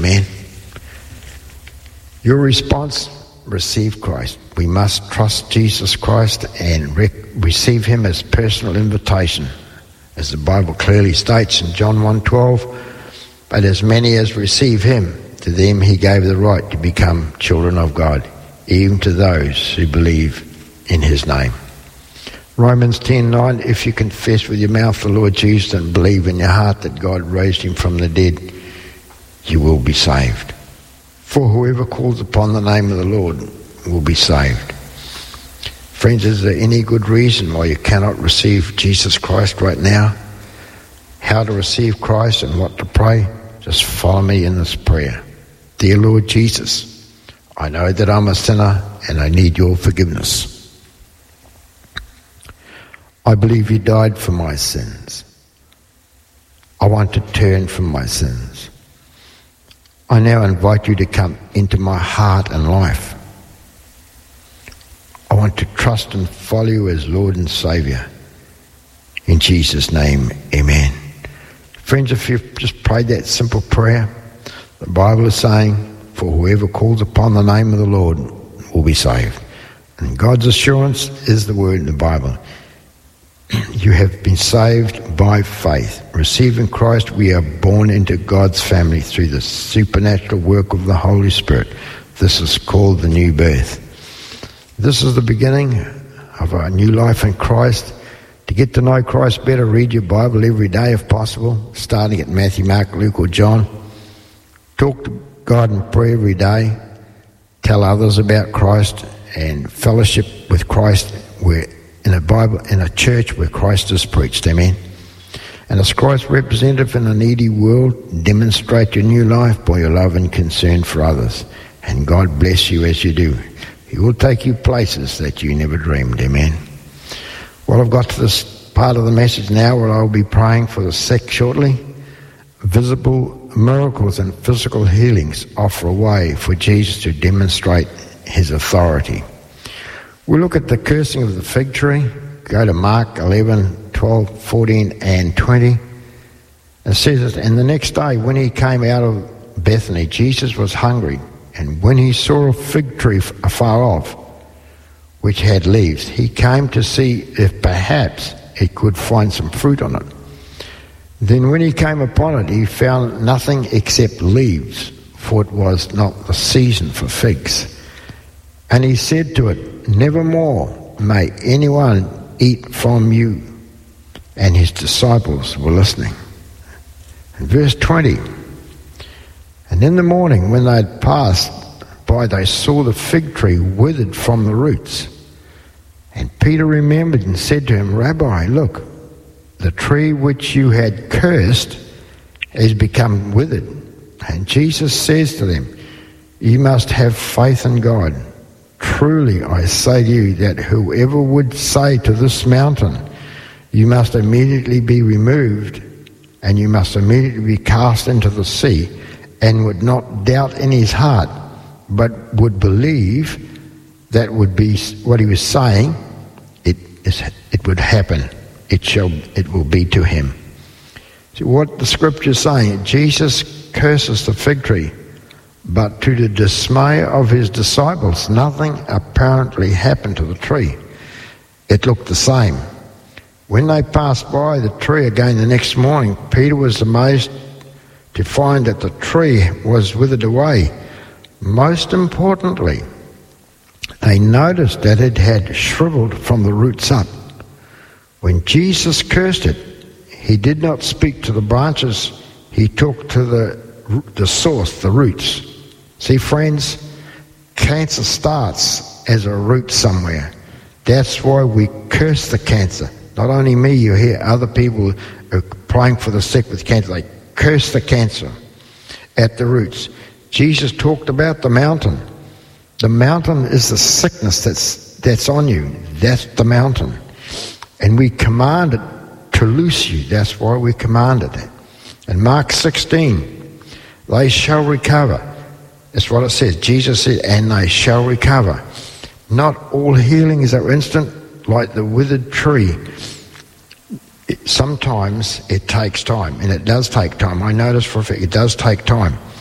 Amen. Your response: receive Christ. We must trust Jesus Christ and receive him as personal invitation. As the Bible clearly states in John 1:12, but as many as receive him, to them he gave the right to become children of God, even to those who believe in his name. Romans 10:9, if you confess with your mouth the Lord Jesus and believe in your heart that God raised him from the dead, you will be saved. For whoever calls upon the name of the Lord will be saved. Friends, is there any good reason why you cannot receive Jesus Christ right now? How to receive Christ and what to pray? Just follow me in this prayer. Dear Lord Jesus, I know that I'm a sinner and I need your forgiveness. I believe you died for my sins. I want to turn from my sins. I now invite you to come into my heart and life. I want to trust and follow you as Lord and Saviour. In Jesus' name, amen. Friends, if you've just prayed that simple prayer, the Bible is saying, for whoever calls upon the name of the Lord will be saved. And God's assurance is the word in the Bible. You have been saved by faith. Receiving Christ, we are born into God's family through the supernatural work of the Holy Spirit. This is called the new birth. This is the beginning of our new life in Christ. To get to know Christ better, read your Bible every day if possible, starting at Matthew, Mark, Luke or John. Talk to God in prayer every day. Tell others about Christ and fellowship with Christ in a church where Christ is preached. Amen. And as Christ's representative in a needy world, demonstrate your new life by your love and concern for others. And God bless you as you do. He will take you places that you never dreamed. Amen. Well, I've got to this part of the message now where I'll be praying for the sick shortly. Visible miracles and physical healings offer a way for Jesus to demonstrate his authority. We'll look at the cursing of the fig tree. Go to Mark 11, 12, 14 and 20. It says, and the next day when he came out of Bethany, Jesus was hungry. And when he saw a fig tree afar off, which had leaves, he came to see if perhaps he could find some fruit on it. Then when he came upon it, he found nothing except leaves, for it was not the season for figs. And he said to it, nevermore may anyone eat from you. And his disciples were listening. And verse 20, and in the morning when they had passed by, they saw the fig tree withered from the roots. And Peter remembered and said to him, Rabbi, look, the tree which you had cursed has become withered. And Jesus says to them, you must have faith in God. Truly I say to you that whoever would say to this mountain, you must immediately be removed, and you must immediately be cast into the sea, and would not doubt in his heart, but would believe that would be what he was saying, it would happen. It will be to him. See what the scripture is saying. Jesus curses the fig tree, but to the dismay of his disciples, nothing apparently happened to the tree. It looked the same. When they passed by the tree again the next morning, Peter was amazed to find that the tree was withered away. Most importantly, they noticed that it had shriveled from the roots up. When Jesus cursed it, he did not speak to the branches. He took to the source, the roots. See, friends, cancer starts as a root somewhere. That's why we curse the cancer. Not only me, you hear other people are praying for the sick with cancer. They curse the cancer at the roots. Jesus talked about the mountain. The mountain is the sickness that's on you. That's the mountain. And we command it to loose you. That's why we commanded it. And Mark 16, they shall recover. That's what it says. Jesus said, and they shall recover. Not all healings are instant, like the withered tree. Sometimes it takes time, and it does take time. I notice for a fact it does take time.